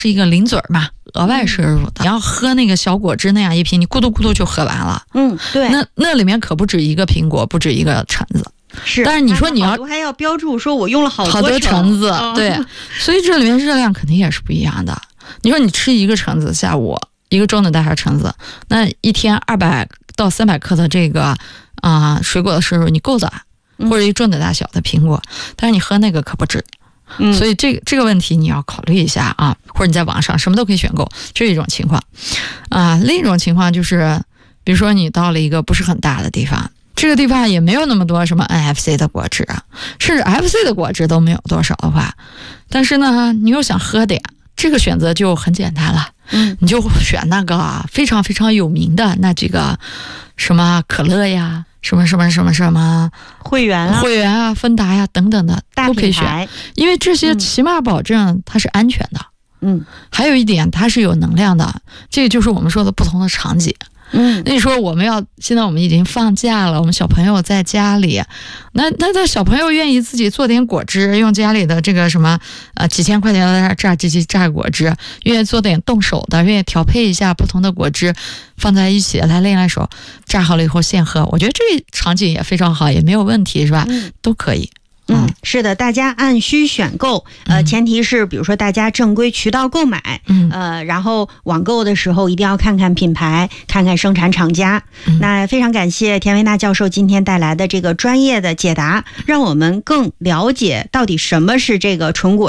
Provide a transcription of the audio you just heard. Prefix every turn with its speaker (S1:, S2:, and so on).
S1: 是一个零嘴嘛，额外摄入的。你要喝那个小果汁那样一瓶，你咕嘟咕嘟就喝完了。
S2: 对。
S1: 那里面可不止一个苹果，不止一个橙子。
S2: 是，
S1: 但是你说你要
S2: 还要标注说我用了好多
S1: 橙子，对，所以这里面热量肯定也是不一样的。你说你吃一个橙子，下午一个中等大小橙子，那一天200到300克的这个水果的摄入你够的，或者一中等大小的苹果，但是你喝那个可不止。所以这个问题你要考虑一下啊，或者你在网上什么都可以选购，这是一种情况另一种情况就是，比如说你到了一个不是很大的地方。这个地方也没有那么多什么 NFC 的果汁甚至 FC 的果汁都没有多少的话，但是呢，你又想喝点，这个选择就很简单了。你就选那个非常非常有名的那几个什么可乐呀，什么
S2: 汇源
S1: 啊、芬达呀等等的都可以选，因为这些起码保证它是安全的。还有一点，它是有能量的，这就是我们说的不同的场景。那你说现在我们已经放假了，我们小朋友在家里，那小朋友愿意自己做点果汁，用家里的这个什么几千块钱的榨果汁，愿意做点动手的，愿意调配一下不同的果汁放在一起来练练手，榨好了以后现喝，我觉得这个场景也非常好，也没有问题，是吧？都可以。
S2: 是的，大家按需选购，前提是比如说大家正规渠道购买，然后网购的时候一定要看看品牌，看看生产厂家。那非常感谢田维娜教授今天带来的这个专业的解答，让我们更了解到底什么是这个纯果